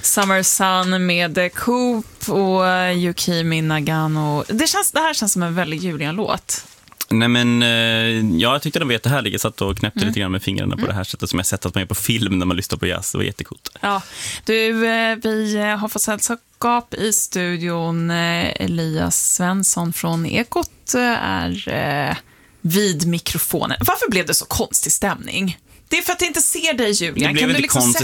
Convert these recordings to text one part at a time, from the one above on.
Summer Sun med Coop och Yukimi Nagano. Det här känns som en väldigt julig låt. Nej, men jag tyckte den var jättehärlig. Jag satt och knäppte lite grann med fingrarna på det här sättet som jag sett att man är på film när man lyssnar på jazz. Det var jättekort. Ja, du, vi har fått sällskap i studion. Elias Svensson från Ekot är vid mikrofonen. Varför blev det så konstig stämning? Det är för att jag inte ser dig, Julian. Kan du liksom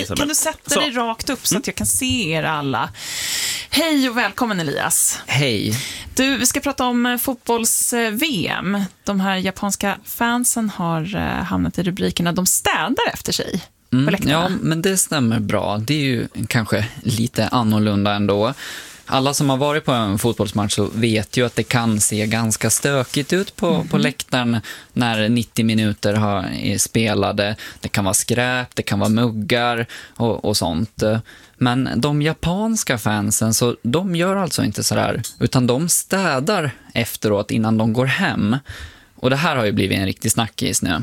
sätta dig rakt upp så att jag kan se er alla? Hej och välkommen, Elias. Hej. Du, vi ska prata om fotbolls-VM. De här japanska fansen har hamnat i rubrikerna. De städar efter sig på läktarna. Ja, men det stämmer bra. Det är ju kanske lite annorlunda ändå. Alla som har varit på en fotbollsmatch så vet ju att det kan se ganska stökigt ut på läktaren när 90 minuter är spelade. Det kan vara skräp, det kan vara muggar och sånt. Men de japanska fansen, så de gör alltså inte sådär, utan de städar efteråt innan de går hem. Och det här har ju blivit en riktig snackis nu.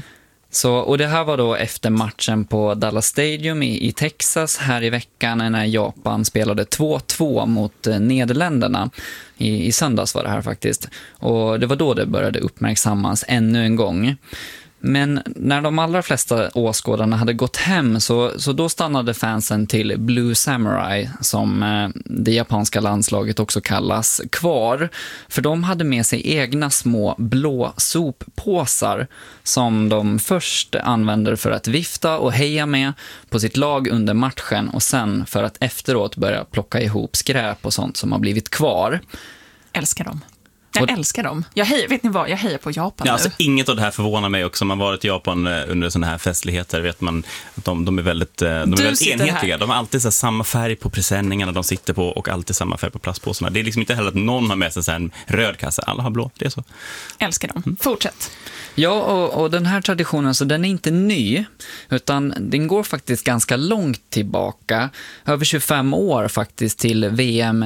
Så, och det här var då efter matchen på Dallas Stadium i Texas här i veckan när Japan spelade 2-2 mot Nederländerna. I söndags var det här faktiskt. Och det var då det började uppmärksammas ännu en gång. Men när de allra flesta åskådarna hade gått hem så då stannade fansen till Blue Samurai, som det japanska landslaget också kallas, kvar. För de hade med sig egna små blå soppåsar som de först använder för att vifta och heja med på sitt lag under matchen och sen för att efteråt börja plocka ihop skräp och sånt som har blivit kvar. Älskar dem. Jag älskar dem. Vet ni vad? Jag hejar på Japan nu. Alltså, inget av det här förvånar mig också. Man har varit i Japan under sådana här festligheter. Vet man att de är väldigt enhetliga. Här. De har alltid så samma färg på presenningarna de sitter på och alltid samma färg på plastpåsarna. Det är liksom inte heller att någon har med sig så en röd kasse. Alla har blå, det är så. Älskar dem. Fortsätt. Ja, och den här traditionen, så den är inte ny, utan den går faktiskt ganska långt tillbaka. Över 25 år faktiskt, till VM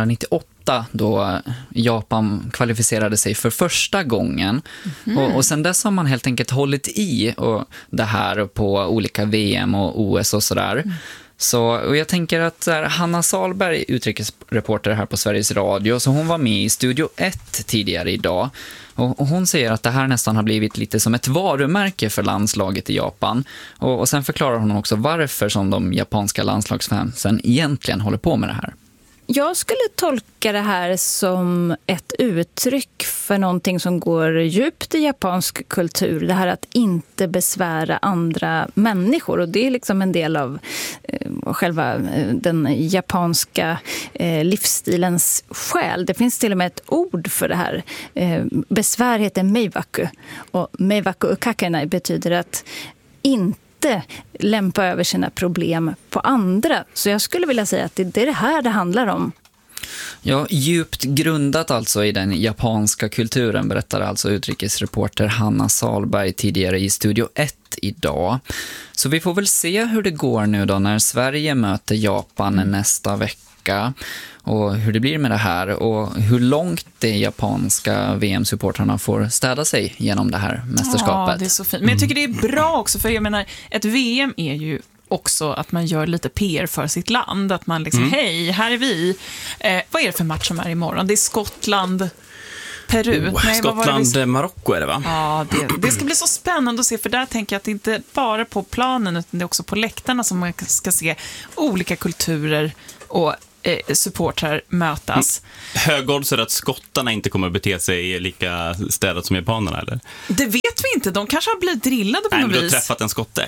1998, då Japan kvalificerade sig för första gången. Och sen dess har man helt enkelt hållit i det här på olika VM och OS och sådär. Och jag tänker att Hanna Salberg, utrikesreporter här på Sveriges Radio, så hon var med i Studio 1 tidigare idag. Och hon säger att det här nästan har blivit lite som ett varumärke för landslaget i Japan. Och sen förklarar hon också varför som de japanska landslagsfansen egentligen håller på med det här. Jag skulle tolka det här som ett uttryck för någonting som går djupt i japansk kultur. Det här att inte besvära andra människor. Och det är liksom en del av själva den japanska livsstilens själ. Det finns till och med ett ord för det här. Besvär heter meiwaku. Och meiwaku ukakenai betyder att inte lämpa över sina problem på andra. Så jag skulle vilja säga att det är det här det handlar om. Ja, djupt grundat alltså i den japanska kulturen, berättar alltså utrikesreporter Hanna Salberg tidigare i Studio 1 idag. Så vi får väl se hur det går nu då när Sverige möter Japan nästa vecka. Och hur det blir med det här och hur långt de japanska VM-supportrarna får städa sig genom det här mästerskapet. Ja, det är så fint. Men jag tycker det är bra också, för jag menar, ett VM är ju också att man gör lite PR för sitt land. Att man liksom, hej, här är vi. Vad är det för match som är imorgon? Det är Skottland, Peru. Skottland, Marocko är det, va? Ja, det ska bli så spännande att se, för där tänker jag att det inte bara på planen utan det är också på läktarna som man ska se olika kulturer och supportrar mötas. Högodds är att skottarna inte kommer att bete sig lika städat som japanerna, eller? Det vet vi inte, de kanske har blivit drillade på något vis. Nej, men du har träffat en skotte.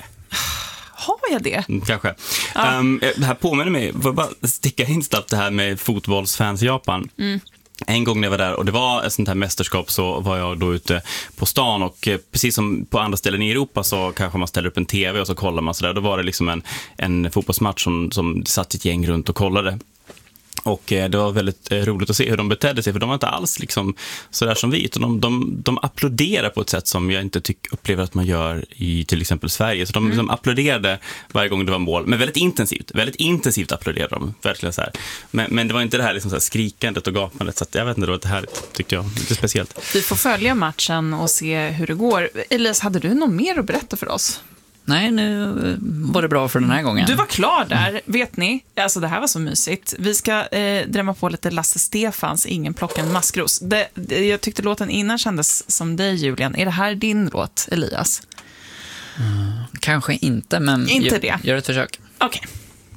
Har jag det? Kanske. Ja. Det här påminner mig, får bara sticka in snabbt det här med fotbollsfans i Japan. En gång när jag var där och det var ett sånt här mästerskap, så var jag då ute på stan och precis som på andra ställen i Europa så kanske man ställer upp en tv och så kollar man sådär. Då var det liksom en fotbollsmatch som satt ett gäng runt och kollade. Och det var väldigt roligt att se hur de betedde sig, för de var inte alls liksom sådär som vi, utan de applåderar på ett sätt som jag inte upplever att man gör i till exempel Sverige. Så de liksom applåderade varje gång det var mål, men väldigt intensivt applåderade de, verkligen så här. Men det var inte det här liksom så här skrikandet och gapandet, så att jag vet inte, det var det här tyckte jag lite speciellt. Vi får följa matchen och se hur det går. Elias, hade du något mer att berätta för oss? Nej, nu var det bra för den här gången. Du var klar där, vet ni? Alltså det här var så mysigt. Vi ska drämma på lite Lasse Stefans Ingen plockar en maskros. Jag tyckte låten innan kändes som dig, Julian. Är det här din låt, Elias? Kanske inte, men Inte det. Gör ett försök. Okej.